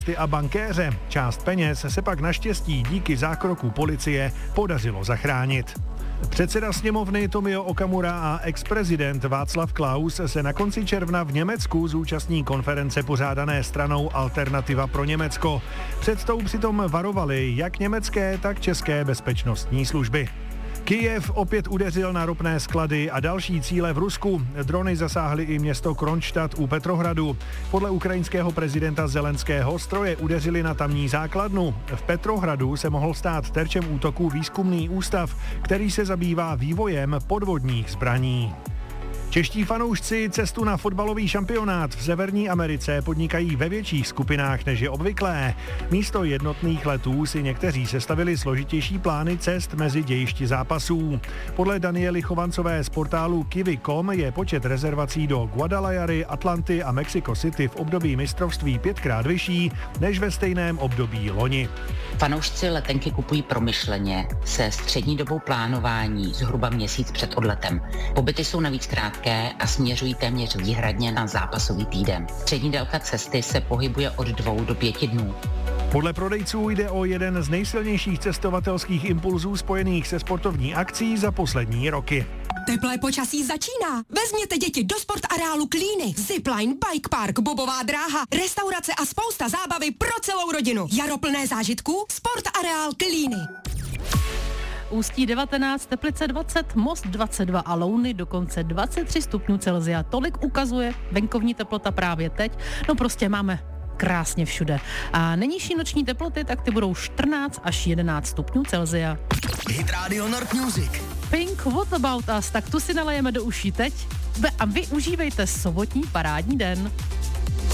a bankéře. Část peněz se pak naštěstí díky zákroku policie podařilo zachránit. Předseda sněmovny Tomio Okamura a ex-prezident Václav Klaus se na konci června v Německu zúčastní konference pořádané stranou Alternativa pro Německo. Před tou přitom varovali jak německé, tak české bezpečnostní služby. Kyjev opět udeřil na ropné sklady a další cíle v Rusku. Drony zasáhly i město Kronštat u Petrohradu. Podle ukrajinského prezidenta Zelenského stroje udeřily na tamní základnu. V Petrohradu se mohl stát terčem útoku výzkumný ústav, který se zabývá vývojem podvodních zbraní. Čeští fanoušci cestu na fotbalový šampionát v Severní Americe podnikají ve větších skupinách, než je obvyklé. Místo jednotných letů si někteří sestavili složitější plány cest mezi dějišti zápasů. Podle Daniely Chovancové z portálu Kiwi.com je počet rezervací do Guadalajary, Atlanty a Mexico City v období mistrovství 5krát vyšší než ve stejném období loni. Fanoušci letenky kupují promyšleně se střední dobou plánování zhruba měsíc před odletem. Pobyty jsou navíc krátké a směřují téměř výhradně na zápasový týden. Střední délka cesty se pohybuje od 2 do 5 dnů. Podle prodejců jde o jeden z nejsilnějších cestovatelských impulzů spojených se sportovní akcí za poslední roky. Teplé počasí začíná. Vezměte děti do sportareálu Klíny. Zipline, bike park, bobová dráha, restaurace a spousta zábavy pro celou rodinu. Jaro plné zážitků, sportareál Klíny. Ústí 19, Teplice 20, Most 22 a Louny dokonce 23 stupňů Celsia. Tolik ukazuje venkovní teplota právě teď. No prostě máme krásně všude. A nejnižší noční teploty, tak ty budou 14 až 11 stupňů Celsia. Hit Radio Nord Music. Pink, What About Us, tak tu si nalejeme do uší teď a vy užívejte sobotní parádní den.